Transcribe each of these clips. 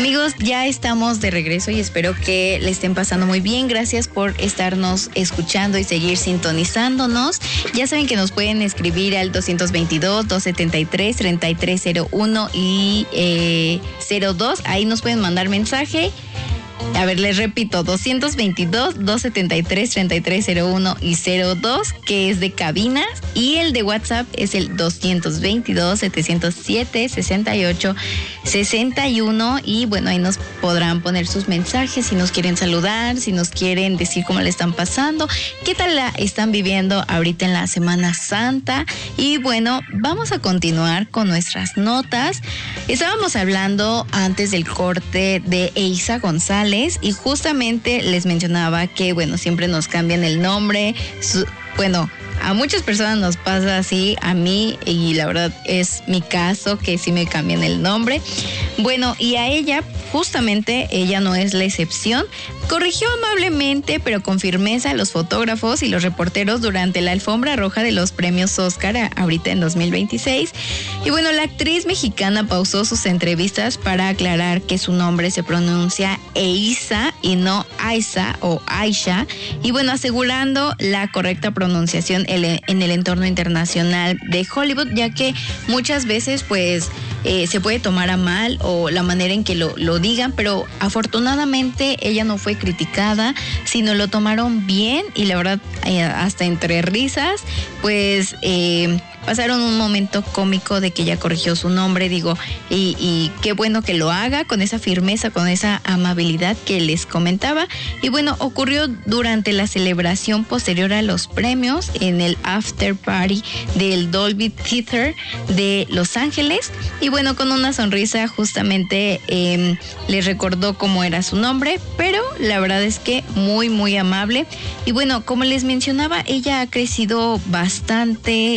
Amigos, ya estamos de regreso y espero que le estén pasando muy bien. Gracias por estarnos escuchando y seguir sintonizándonos. Ya saben que nos pueden escribir al 222-273-3301 y 02. Ahí nos pueden mandar mensaje. A ver, les repito, 222-273-3301 y 02, que es de cabinas, y el de WhatsApp es el 222-707-6861, y bueno, ahí nos podrán poner sus mensajes si nos quieren saludar, si nos quieren decir cómo le están pasando, qué tal la están viviendo ahorita en la Semana Santa. Y bueno, vamos a continuar con nuestras notas. Estábamos hablando antes del corte de Eiza González y justamente les mencionaba que, bueno, siempre nos cambian el nombre. Bueno, a muchas personas nos pasa así, a mí, y la verdad es mi caso, que sí me cambian el nombre. Bueno, y a ella, justamente, ella no es la excepción. Corrigió amablemente, pero con firmeza, a los fotógrafos y los reporteros durante la alfombra roja de los premios Oscar, ahorita en 2026. Y bueno, la actriz mexicana pausó sus entrevistas para aclarar que su nombre se pronuncia Eiza y no Aiza o Aisha. Y bueno, asegurando la correcta pronunciación en el entorno internacional de Hollywood, ya que muchas veces pues se puede tomar a mal o la manera en que lo digan, pero afortunadamente ella no fue criticada, sino lo tomaron bien y la verdad hasta entre risas pues pasaron un momento cómico de que ella corrigió su nombre, digo, y qué bueno que lo haga con esa firmeza, con esa amabilidad que les comentaba. Y bueno, ocurrió durante la celebración posterior a los premios en el after party del Dolby Theater de Los Ángeles. Y bueno, con una sonrisa justamente les recordó cómo era su nombre, pero la verdad es que muy, muy amable. Y bueno, como les mencionaba, ella ha crecido bastante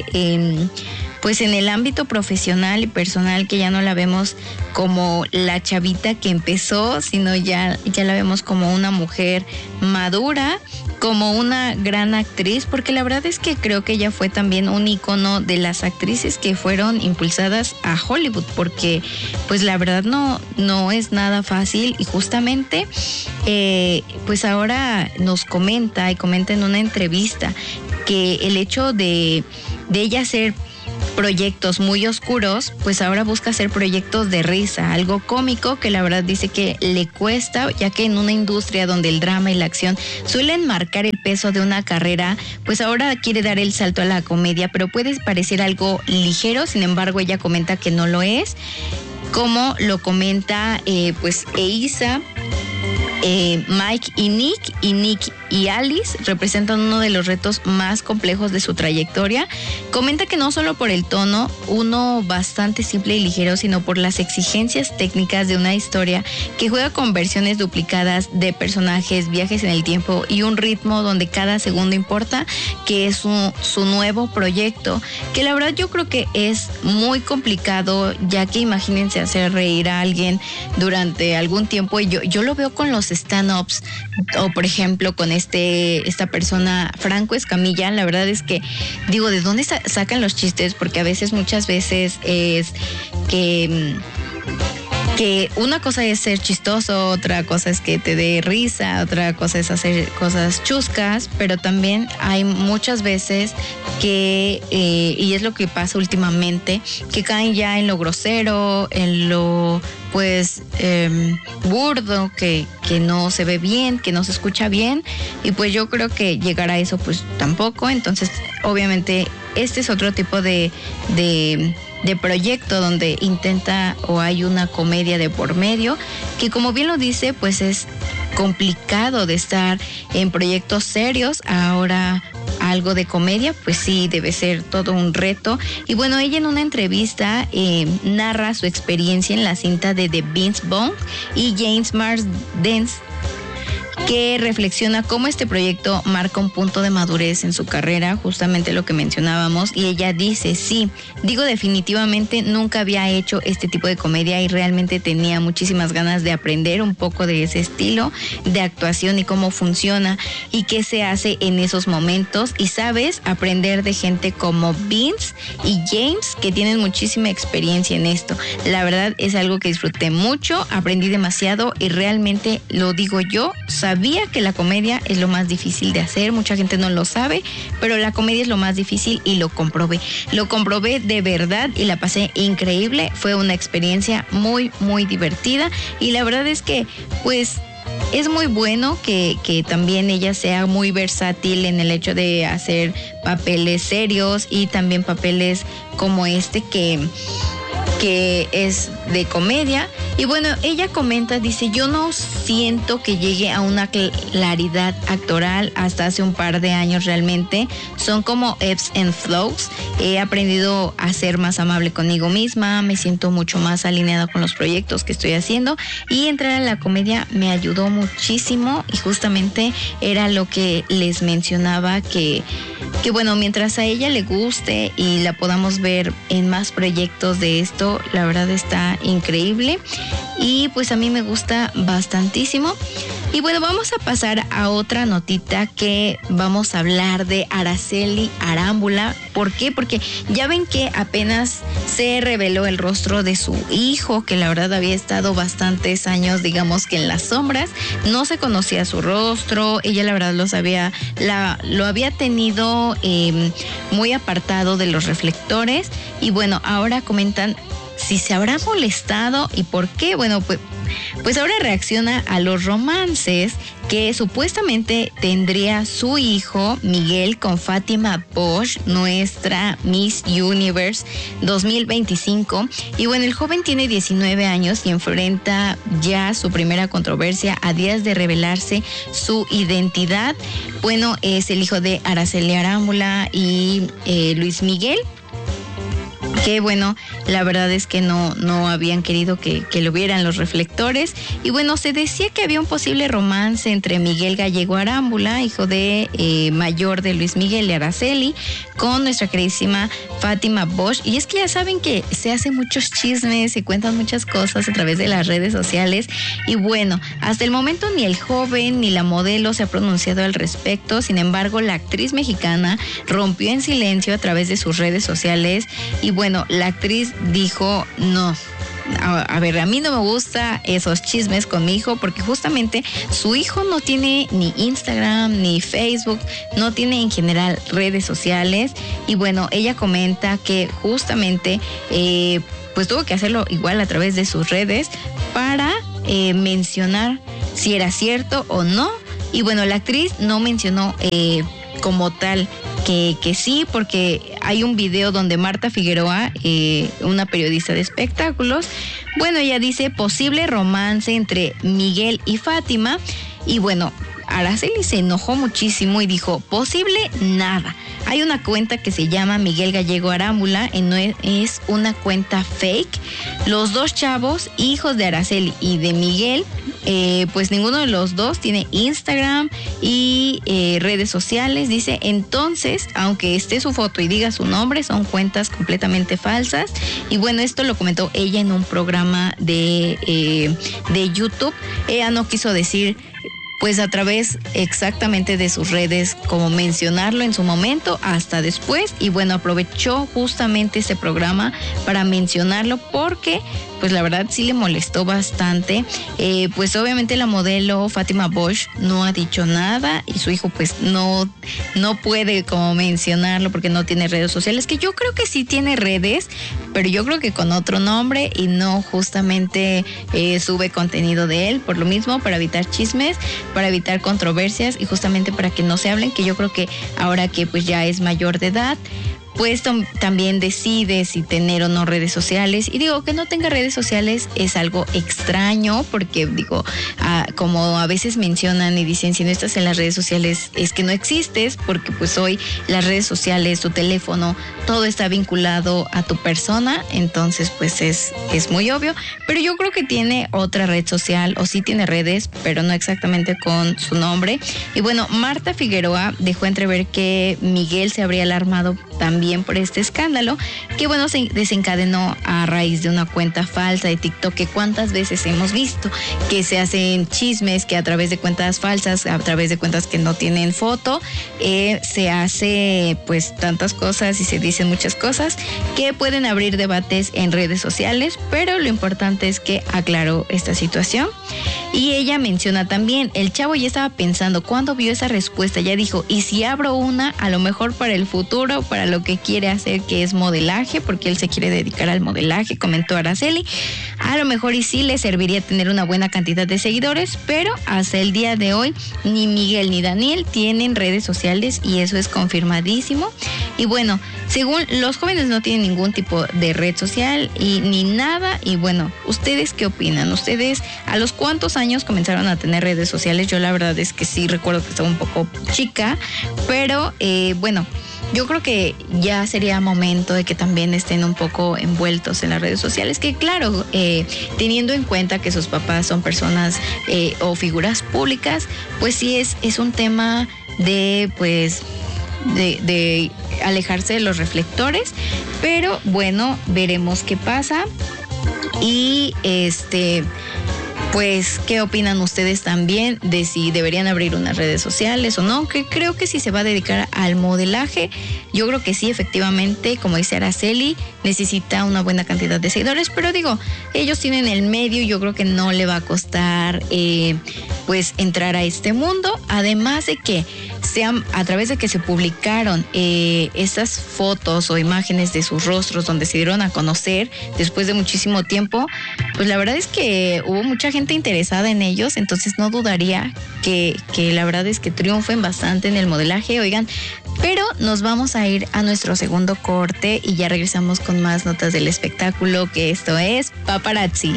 pues en el ámbito profesional y personal, que ya no la vemos como la chavita que empezó, sino ya la vemos como una mujer madura, como una gran actriz, porque la verdad es que creo que ella fue también un ícono de las actrices que fueron impulsadas a Hollywood, porque pues la verdad no es nada fácil. Y justamente pues ahora nos comenta en una entrevista que el hecho de ella hacer proyectos muy oscuros, pues ahora busca hacer proyectos de risa, algo cómico, que la verdad dice que le cuesta, ya que en una industria donde el drama y la acción suelen marcar el peso de una carrera, pues ahora quiere dar el salto a la comedia, pero puede parecer algo ligero. Sin embargo, ella comenta que no lo es, como lo comenta pues Eiza. Mike y Nick y Alice representan uno de los retos más complejos de su trayectoria. Comenta que no solo por el tono, uno bastante simple y ligero, sino por las exigencias técnicas de una historia que juega con versiones duplicadas de personajes, viajes en el tiempo y un ritmo donde cada segundo importa, que es su nuevo proyecto, que la verdad yo creo que es muy complicado, ya que imagínense hacer reír a alguien durante algún tiempo. Y yo lo veo con los stand-ups, o por ejemplo con esta persona Franco Escamilla. La verdad es que digo, ¿de dónde sacan los chistes? Porque a veces, muchas veces es que una cosa es ser chistoso, otra cosa es que te dé risa, otra cosa es hacer cosas chuscas, pero también hay muchas veces que, y es lo que pasa últimamente, que caen ya en lo grosero, en lo pues burdo, que no se ve bien, que no se escucha bien, y pues yo creo que llegar a eso pues tampoco. Entonces obviamente este es otro tipo de proyecto donde intenta, o hay una comedia de por medio, que como bien lo dice, pues es complicado de estar en proyectos serios. Ahora algo de comedia, pues sí, debe ser todo un reto. Y bueno, ella en una entrevista narra su experiencia en la cinta de The Vince Vaughn y James Marsden que reflexiona cómo este proyecto marca un punto de madurez en su carrera, justamente lo que mencionábamos, y ella dice, sí, digo definitivamente nunca había hecho este tipo de comedia y realmente tenía muchísimas ganas de aprender un poco de ese estilo de actuación y cómo funciona y qué se hace en esos momentos, y sabes, aprender de gente como Vince y James que tienen muchísima experiencia en esto. La verdad es algo que disfruté mucho, aprendí demasiado y realmente lo digo yo, sabía que la comedia es lo más difícil de hacer, mucha gente no lo sabe, pero la comedia es lo más difícil y lo comprobé de verdad y la pasé increíble, fue una experiencia muy divertida y la verdad es que pues es muy bueno que también ella sea muy versátil en el hecho de hacer papeles serios y también papeles como este que es de comedia. Y bueno, ella comenta, dice, yo no siento que llegue a una claridad actoral hasta hace un par de años realmente. Son como ebbs and flows. He aprendido a ser más amable conmigo misma, me siento mucho más alineada con los proyectos que estoy haciendo y entrar a la comedia me ayudó muchísimo y justamente era lo que les mencionaba que bueno, mientras a ella le guste y la podamos ver en más proyectos de esto, la verdad está increíble y pues a mí me gusta bastantísimo. Y bueno, vamos a pasar a otra notita que vamos a hablar de Araceli Arámbula. ¿Por qué? Porque ya ven que apenas se reveló el rostro de su hijo, que la verdad había estado bastantes años, digamos que en las sombras. No se conocía su rostro, ella la verdad lo había tenido muy apartado de los reflectores. Y bueno, ahora comentan si se habrá molestado y por qué. Bueno, pues ahora reacciona a los romances que supuestamente tendría su hijo Miguel con Fátima Bosch, nuestra Miss Universe 2025. Y bueno, el joven tiene 19 años y enfrenta ya su primera controversia a días de revelarse su identidad. Bueno, es el hijo de Araceli Arámbula y Luis Miguel, que bueno, la verdad es que no habían querido que lo vieran los reflectores. Y bueno, se decía que había un posible romance entre Miguel Gallego Arámbula, hijo de mayor de Luis Miguel y Araceli, con nuestra queridísima Fátima Bosch. Y es que ya saben que se hacen muchos chismes, se cuentan muchas cosas a través de las redes sociales. Y bueno, hasta el momento ni el joven ni la modelo se ha pronunciado al respecto. Sin embargo, la actriz mexicana rompió en silencio a través de sus redes sociales. Y bueno, la actriz dijo, no, a ver, a mí no me gusta esos chismes con mi hijo porque justamente su hijo no tiene ni Instagram ni Facebook, no tiene en general redes sociales. Y bueno, ella comenta que justamente pues tuvo que hacerlo igual a través de sus redes para mencionar si era cierto o no. Y bueno, la actriz no mencionó como tal que sí, porque hay un video donde Marta Figueroa, una periodista de espectáculos, bueno, ella dice posible romance entre Miguel y Fátima. Y bueno, Araceli se enojó muchísimo y dijo, posible nada. Hay una cuenta que se llama Miguel Gallego Arámbula, es una cuenta fake. Los dos chavos, hijos de Araceli y de Miguel, pues ninguno de los dos tiene Instagram y redes sociales. Dice, entonces, aunque esté su foto y diga su nombre, son cuentas completamente falsas. Y bueno, esto lo comentó ella en un programa de YouTube. Ella no quiso decir pues a través exactamente de sus redes como mencionarlo en su momento hasta después. Y bueno, aprovechó justamente ese programa para mencionarlo porque pues la verdad sí le molestó bastante. Pues obviamente la modelo Fátima Bosch no ha dicho nada y su hijo pues no puede como mencionarlo porque no tiene redes sociales, que yo creo que sí tiene redes, pero yo creo que con otro nombre y no justamente sube contenido de él, por lo mismo, para evitar chismes, para evitar controversias y justamente para que no se hablen, que yo creo que ahora que pues ya es mayor de edad, pues también decide si tener o no redes sociales. Y digo, que no tenga redes sociales es algo extraño, porque digo, como a veces mencionan y dicen, si no estás en las redes sociales es que no existes, porque pues hoy las redes sociales, tu teléfono, todo está vinculado a tu persona, entonces pues es muy obvio. Pero yo creo que tiene otra red social, o sí tiene redes, pero no exactamente con su nombre. Y bueno, Marta Figueroa dejó entrever que Miguel se habría alarmado también por este escándalo, que bueno, se desencadenó a raíz de una cuenta falsa de TikTok, que cuántas veces hemos visto que se hacen chismes, que a través de cuentas falsas, a través de cuentas que no tienen foto, se hace pues tantas cosas y se dicen muchas cosas que pueden abrir debates en redes sociales, pero lo importante es que aclaró esta situación. Y ella menciona también, el chavo ya estaba pensando, cuando vio esa respuesta, ya dijo, y si abro una, a lo mejor para el futuro, para lo que quiere hacer, que es modelaje, porque él se quiere dedicar al modelaje, comentó Araceli, a lo mejor y sí le serviría tener una buena cantidad de seguidores, pero hasta el día de hoy ni Miguel ni Daniel tienen redes sociales, y eso es confirmadísimo. Y bueno, según los jóvenes no tienen ningún tipo de red social ni nada. Y bueno, ¿ustedes qué opinan? ¿Ustedes a los cuántos años comenzaron a tener redes sociales? Yo la verdad es que sí recuerdo que estaba un poco chica, pero bueno, yo creo que ya sería momento de que también estén un poco envueltos en las redes sociales, que claro, teniendo en cuenta que sus papás son personas o figuras públicas, pues sí es un tema de pues de alejarse de los reflectores, pero bueno, veremos qué pasa. Y pues, ¿qué opinan ustedes también de si deberían abrir unas redes sociales o no? Que creo que si se va a dedicar al modelaje, yo creo que sí, efectivamente, como dice Araceli, necesita una buena cantidad de seguidores, pero digo, ellos tienen el medio y yo creo que no le va a costar pues entrar a este mundo, además de que a través de que se publicaron esas fotos o imágenes de sus rostros donde se dieron a conocer después de muchísimo tiempo, pues la verdad es que hubo mucha gente interesada en ellos, entonces no dudaría que la verdad es que triunfen bastante en el modelaje, oigan. Pero nos vamos a ir a nuestro segundo corte y ya regresamos con más notas del espectáculo, que esto es Paparazzi.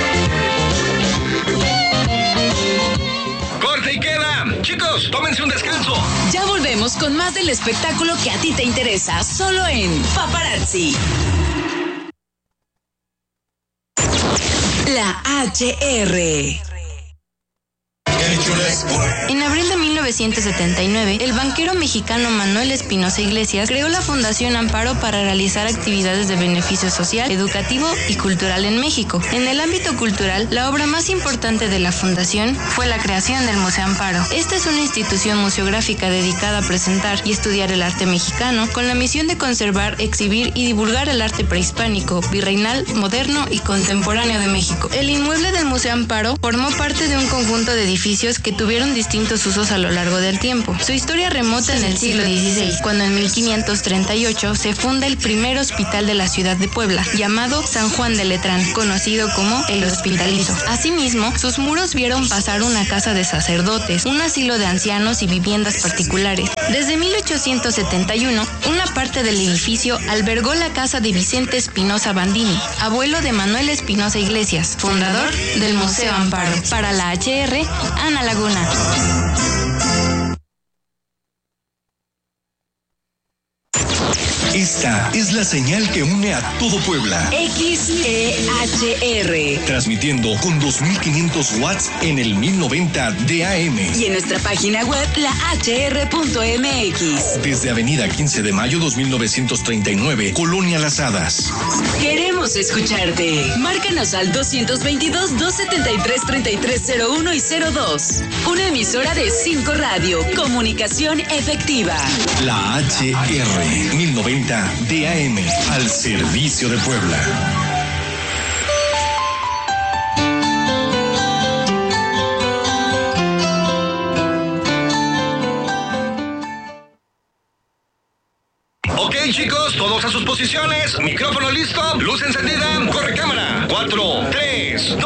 ¡Corte y queda! Chicos, tómense un descanso. Ya volvemos con más del espectáculo que a ti te interesa, solo en Paparazzi. La HR. En abril de 1979, el banquero mexicano Manuel Espinosa Iglesias creó la Fundación Amparo para realizar actividades de beneficio social, educativo y cultural en México. En el ámbito cultural, la obra más importante de la fundación fue la creación del Museo Amparo. Esta es una institución museográfica dedicada a presentar y estudiar el arte mexicano, con la misión de conservar, exhibir y divulgar el arte prehispánico, virreinal, moderno y contemporáneo de México. El inmueble del Museo Amparo formó parte de un conjunto de edificios que tuvieron distintos usos a lo largo del tiempo. Su historia remota en el siglo XVI, cuando en 1538 se funda el primer hospital de la ciudad de Puebla, llamado San Juan de Letrán, conocido como el Hospitalizo. Asimismo, sus muros vieron pasar una casa de sacerdotes, un asilo de ancianos y viviendas particulares. Desde 1871, una parte del edificio albergó la casa de Vicente Espinosa Bandini, abuelo de Manuel Espinosa Iglesias, fundador del Museo Amparo. Para la HR, Ana Laguna. Esta es la señal que une a todo Puebla. XEHR. Transmitiendo con 2500 watts en el 1090 de AM. Y en nuestra página web, lahr.mx. Desde Avenida 15 de Mayo 2939, Colonia Las Hadas. Queremos escucharte. Márcanos al 222-273-3301 y 02. Una emisora de 5 Radio. Comunicación efectiva. La HR 1090 DAM, al servicio de Puebla. Ok, chicos, todos a sus posiciones. Micrófono listo, luz encendida, corre cámara. 4, 3, 2.